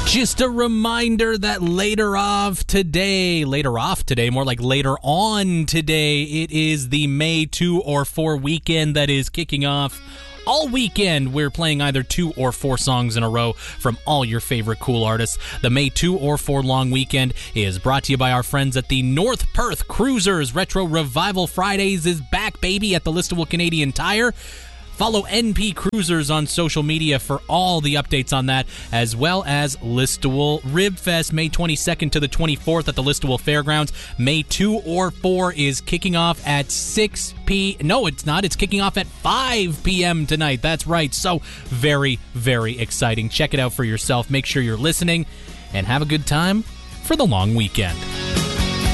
Just a reminder that later on today, more like later on today, it is the May 2 or 4 weekend that is kicking off. All weekend, we're playing either 2 or 4 songs in a row from all your favorite cool artists. The May 2 or 4 long weekend is brought to you by our friends at the North Perth Cruisers. Retro Revival Fridays is back, baby, at the Listowel Canadian Tire. Follow NP Cruisers on social media for all the updates on that, as well as Listowel Ribfest, May 22nd to the 24th at the Listowel Fairgrounds. May 2 or 4 is kicking off at 6 p.m. No, it's not. It's kicking off at 5 p.m. tonight. That's right. So very, very exciting. Check it out for yourself. Make sure you're listening, and have a good time for the long weekend.